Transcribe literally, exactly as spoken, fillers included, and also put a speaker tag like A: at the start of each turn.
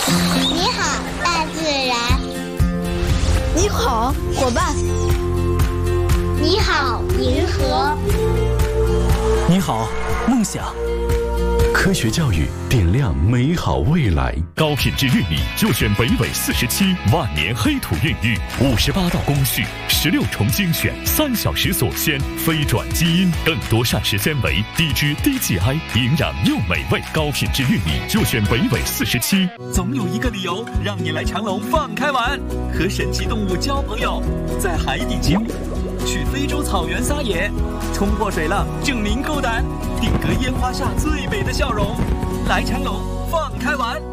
A: 你好，大自然。
B: 你好，伙伴。
A: 你好，银河。
C: 你好，梦想。
D: 科学教育点亮美好未来。
E: 高品质玉米就选北纬四十七万年黑土孕育，五十八道工序，十六重精选，三小时锁鲜，非转基因，更多膳食纤维，低脂低 G I， 营养又美味。高品质玉米就选北纬四十七。
C: 总有一个理由让你来长隆放开玩，和神奇动物交朋友，在海底潜，去非洲草原撒野，冲破水浪证明够胆，定格烟花下最美的笑容。来长隆放开玩。